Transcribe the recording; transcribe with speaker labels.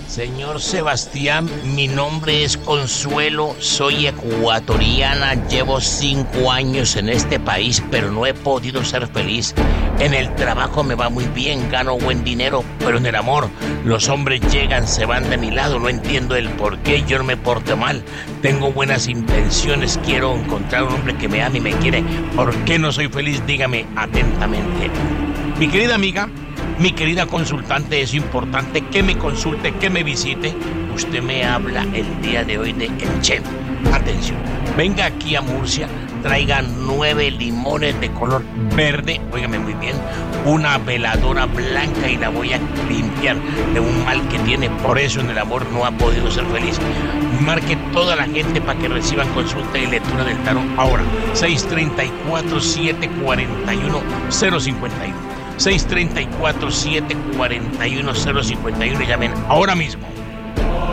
Speaker 1: Señor Sebastián, mi nombre es Consuelo, soy ecuatoriana, llevo 5 años en este país, pero no he podido ser feliz. En el trabajo me va muy bien, gano buen dinero, pero en el amor, los hombres llegan, se van de mi lado, no entiendo el por qué, yo no me porto mal, tengo buenas intenciones, quiero encontrar un hombre que me ame y me quiere. ¿Por qué no soy feliz? Dígame atentamente. Mi querida amiga, mi querida consultante, es importante que me consulte, que me visite. Usted me habla el día de hoy de Enchen. Atención, venga aquí a Murcia, traiga 9 limones de color verde, óigame muy bien, una veladora blanca y la voy a limpiar de un mal que tiene. Por eso en el amor no ha podido ser feliz. Marque toda la gente para que reciban consulta y lectura del tarot ahora. 634-741-051. 634-741-051. Llamen ahora mismo.